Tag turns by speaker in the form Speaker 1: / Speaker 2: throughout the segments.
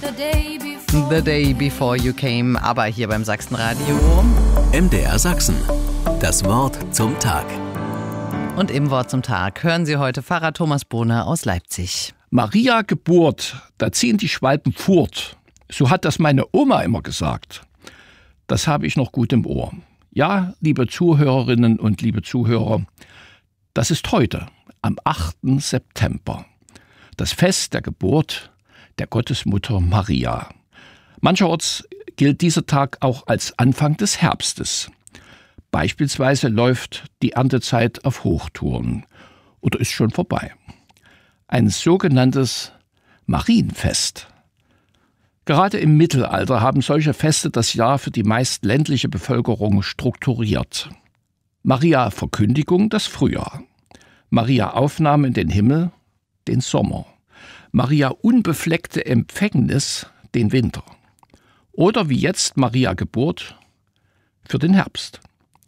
Speaker 1: The Day Before You Came, aber hier beim Sachsenradio.
Speaker 2: MDR Sachsen. Das Wort zum Tag.
Speaker 1: Und im Wort zum Tag hören Sie heute Pfarrer Thomas Bohner aus Leipzig.
Speaker 3: Maria Geburt, da ziehen die Schwalben fort. So hat das meine Oma immer gesagt. Das habe ich noch gut im Ohr. Ja, liebe Zuhörerinnen und liebe Zuhörer, das ist heute, am 8. September, das Fest der Geburt der Gottesmutter Maria. Mancherorts gilt dieser Tag auch als Anfang des Herbstes. Beispielsweise läuft die Erntezeit auf Hochtouren oder ist schon vorbei. Ein sogenanntes Marienfest. Gerade im Mittelalter haben solche Feste das Jahr für die meist ländliche Bevölkerung strukturiert. Maria Verkündigung das Frühjahr, Maria Aufnahme in den Himmel den Sommer, Maria unbefleckte Empfängnis den Winter oder wie jetzt Maria Geburt für den Herbst.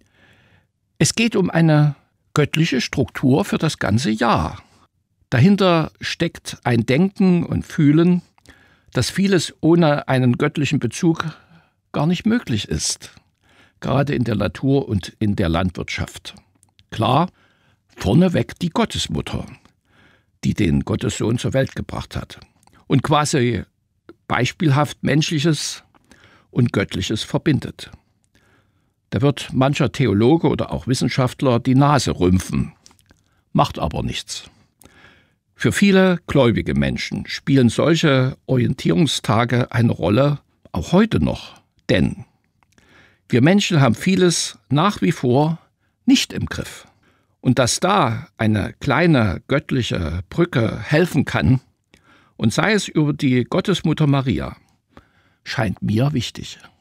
Speaker 3: Es geht um eine göttliche Struktur für das ganze Jahr. Dahinter steckt ein Denken und Fühlen, dass vieles ohne einen göttlichen Bezug gar nicht möglich ist, gerade in der Natur und in der Landwirtschaft. Klar, vorneweg die Gottesmutter, die den Gottessohn zur Welt gebracht hat und quasi beispielhaft Menschliches und Göttliches verbindet. Da wird mancher Theologe oder auch Wissenschaftler die Nase rümpfen, macht aber nichts. Für viele gläubige Menschen spielen solche Orientierungstage eine Rolle, auch heute noch. Denn wir Menschen haben vieles nach wie vor nicht im Griff. Und dass da eine kleine göttliche Brücke helfen kann, und sei es über die Gottesmutter Maria, scheint mir wichtig.